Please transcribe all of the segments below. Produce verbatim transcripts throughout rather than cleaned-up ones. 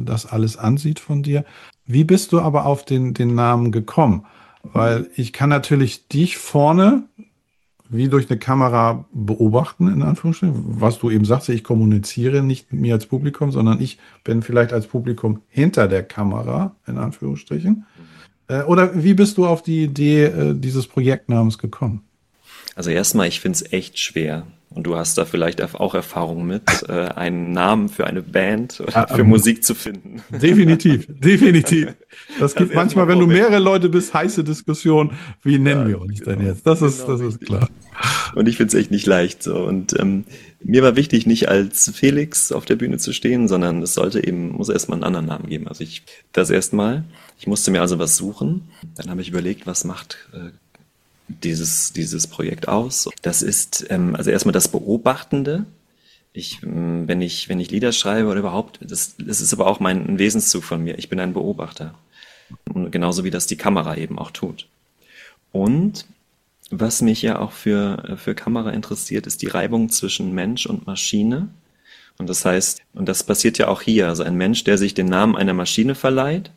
das alles ansieht von dir. Wie bist du aber auf den, den Namen gekommen? Weil ich kann natürlich dich vorne wie durch eine Kamera beobachten, in Anführungsstrichen, was du eben sagst, ich kommuniziere nicht mit mir als Publikum, sondern ich bin vielleicht als Publikum hinter der Kamera, in Anführungsstrichen. Äh, oder wie bist du auf die Idee äh, dieses Projektnamens gekommen? Also erstmal, ich finde es echt schwer. Und du hast da vielleicht auch Erfahrung mit, äh, einen Namen für eine Band oder Ah, für ähm, Musik zu finden. definitiv, definitiv. Das Das gibt erstmal manchmal, wenn du vorweg. mehrere Leute bist, heiße Diskussionen. Wie nennen Ja, wir uns denn genau, jetzt? Das ist, genau das ist richtig. klar. Und ich finde es echt nicht leicht so. Und ähm, mir war wichtig, nicht als Felix auf der Bühne zu stehen, sondern es sollte eben, muss erstmal einen anderen Namen geben. Also ich, das erstmal. Ich musste mir also was suchen. Dann habe ich überlegt, was macht äh, dieses, dieses Projekt aus. Das ist ähm, also erstmal das Beobachtende. Ich, ähm, wenn ich, wenn ich Lieder schreibe oder überhaupt, das, das ist aber auch mein ein Wesenszug von mir. Ich bin ein Beobachter. Und genauso wie das die Kamera eben auch tut. Und was mich ja auch für, für Kamera interessiert, ist die Reibung zwischen Mensch und Maschine. Und das heißt, und das passiert ja auch hier, also ein Mensch, der sich den Namen einer Maschine verleiht,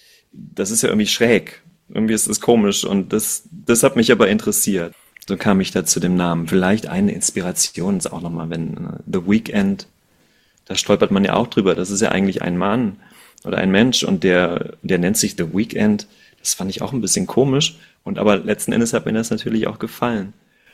das ist ja irgendwie schräg. Irgendwie ist es komisch und das, das hat mich aber interessiert. So kam ich da zu dem Namen. Vielleicht eine Inspiration ist auch nochmal, wenn äh, The Weeknd, da stolpert man ja auch drüber. Das ist ja eigentlich ein Mann oder ein Mensch und der, der nennt sich The Weeknd. Das fand ich auch ein bisschen komisch. Und aber letzten Endes hat mir das natürlich auch gefallen.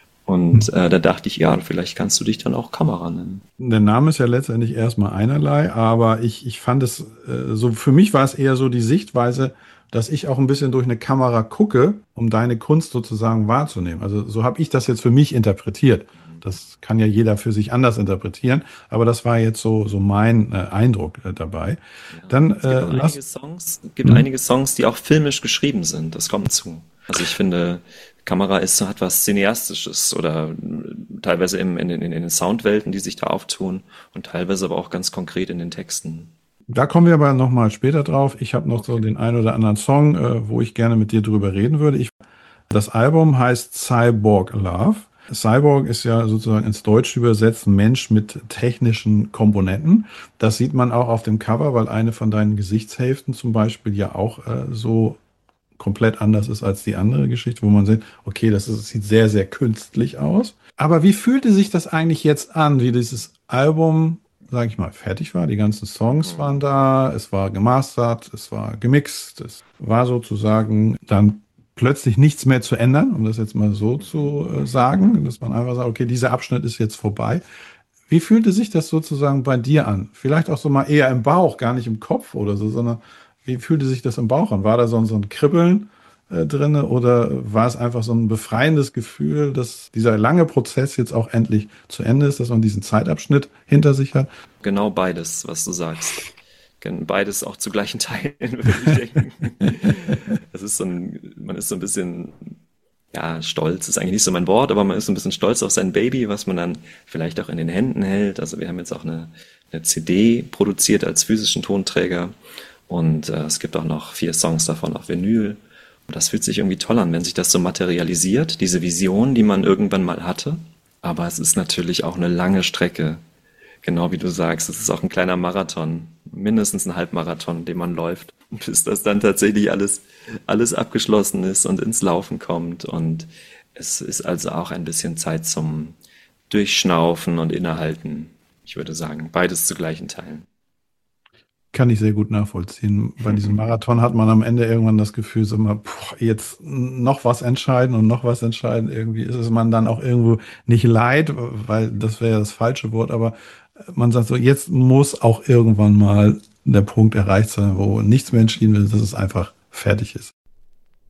Und äh, da dachte ich, ja, vielleicht kannst du dich dann auch Kamera nennen. Der Name ist ja letztendlich erstmal einerlei, aber ich, ich fand es, äh, so für mich war es eher so die Sichtweise, dass ich auch ein bisschen durch eine Kamera gucke, um deine Kunst sozusagen wahrzunehmen. Also so habe ich das jetzt für mich interpretiert. Das kann ja jeder für sich anders interpretieren, aber das war jetzt so, so mein äh, Eindruck äh, dabei. Ja. Dann Es gibt äh, auch lass. einige Songs, es gibt Hm? einige Songs, die auch filmisch geschrieben sind. Das kommt zu. Also ich finde, Kamera ist so hat was Cineastisches oder äh, teilweise im, in, den- in den Soundwelten, die sich da auftun und teilweise aber auch ganz konkret in den Texten. Da kommen wir aber nochmal später drauf. Ich habe noch so Okay. den einen oder anderen Song, äh, wo ich gerne mit dir drüber reden würde. Ich, das Album heißt Cyborg Love. Cyborg ist ja sozusagen ins Deutsche übersetzt Mensch mit technischen Komponenten. Das sieht man auch auf dem Cover, weil eine von deinen Gesichtshälften zum Beispiel ja auch äh, so komplett anders ist als die andere Geschichte, wo man sieht, okay, das ist, sieht sehr, sehr künstlich aus. Aber wie fühlte sich das eigentlich jetzt an, wie dieses Album, sage ich mal, fertig war? Die ganzen Songs waren Mhm. da, es war gemastert, es war gemixt, es war sozusagen dann plötzlich nichts mehr zu ändern, um das jetzt mal so zu äh, sagen, dass man einfach sagt, okay, dieser Abschnitt ist jetzt vorbei. Wie fühlte sich das sozusagen bei dir an? Vielleicht auch so mal eher im Bauch, gar nicht im Kopf oder so, sondern wie fühlte sich das im Bauch an? War da so, so ein Kribbeln äh, drin oder war es einfach so ein befreiendes Gefühl, dass dieser lange Prozess jetzt auch endlich zu Ende ist, dass man diesen Zeitabschnitt hinter sich hat? Genau beides, was du sagst. Gen- Beides auch zu gleichen Teilen, würde ich denken. Das ist so ein, man ist so ein bisschen, ja, stolz ist eigentlich nicht so mein Wort, aber man ist so ein bisschen stolz auf sein Baby, was man dann vielleicht auch in den Händen hält. Also wir haben jetzt auch eine, eine C D produziert als physischen Tonträger und äh, es gibt auch noch vier Songs davon auf Vinyl. Und das fühlt sich irgendwie toll an, wenn sich das so materialisiert, diese Vision, die man irgendwann mal hatte. Aber es ist natürlich auch eine lange Strecke. Genau wie du sagst, es ist auch ein kleiner Marathon, mindestens ein Halbmarathon, den man läuft, bis das dann tatsächlich alles, alles abgeschlossen ist und ins Laufen kommt. Und es ist also auch ein bisschen Zeit zum Durchschnaufen und Innehalten. Ich würde sagen, beides zu gleichen Teilen. Kann ich sehr gut nachvollziehen. Bei diesem Marathon hat man am Ende irgendwann das Gefühl, so mal, puh, jetzt noch was entscheiden und noch was entscheiden. Irgendwie ist es man dann auch irgendwo nicht leid, weil das wäre ja das falsche Wort, aber man sagt so, jetzt muss auch irgendwann mal der Punkt erreicht sein, wo nichts mehr entschieden wird, dass es einfach fertig ist.